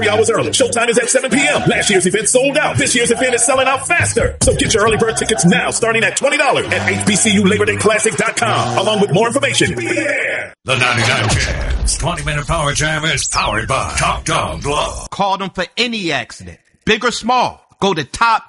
hours early. Showtime is at 7 p.m. Last year's event sold out. This year's event is selling out faster. So get your early bird tickets now, starting at $20 at HBCULaborDayClassic.com, along with more information. Be there. The 99 Jams 20-minute power jam is powered by Top Dog Law. Call them for any accident, big or small. Go to Top